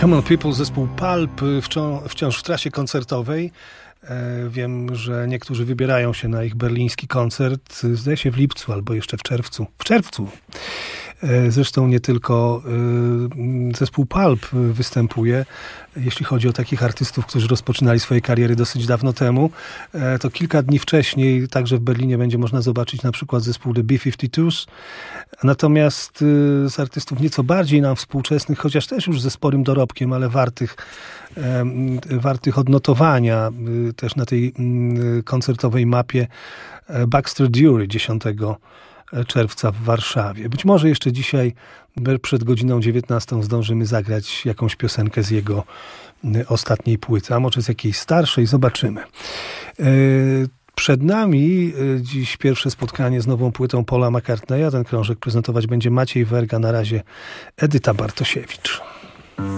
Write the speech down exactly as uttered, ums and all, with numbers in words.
Come on People, zespół Pulp wciąż, wciąż w trasie koncertowej. Wiem, że niektórzy wybierają się na ich berliński koncert, zdaje się w lipcu albo jeszcze w czerwcu. W czerwcu! Zresztą nie tylko zespół Pulp występuje. Jeśli chodzi o takich artystów, którzy rozpoczynali swoje kariery dosyć dawno temu, to kilka dni wcześniej także w Berlinie będzie można zobaczyć na przykład zespół The B pięćdziesiąt dwa. Natomiast z artystów nieco bardziej nam współczesnych, chociaż też już ze sporym dorobkiem, ale wartych, wartych odnotowania też na tej koncertowej mapie, Baxter Dury dziesiątego czerwca w Warszawie. Być może jeszcze dzisiaj przed godziną dziewiętnastą zdążymy zagrać jakąś piosenkę z jego ostatniej płyty, a może z jakiejś starszej, zobaczymy. Przed nami dziś pierwsze spotkanie z nową płytą Paula McCartneya. Ten krążek prezentować będzie Maciej Werga, na razie Edyta Bartosiewicz.